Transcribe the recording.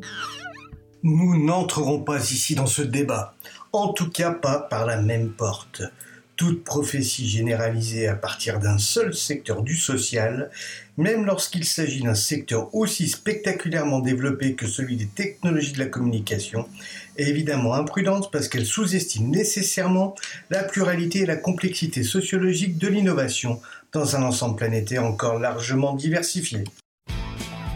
Nous n'entrerons pas ici dans ce débat, en tout cas pas par la même porte. Toute prophétie généralisée à partir d'un seul secteur du social, même lorsqu'il s'agit d'un secteur aussi spectaculairement développé que celui des technologies de la communication, est évidemment imprudente parce qu'elle sous-estime nécessairement la pluralité et la complexité sociologique de l'innovation dans un ensemble planétaire encore largement diversifié.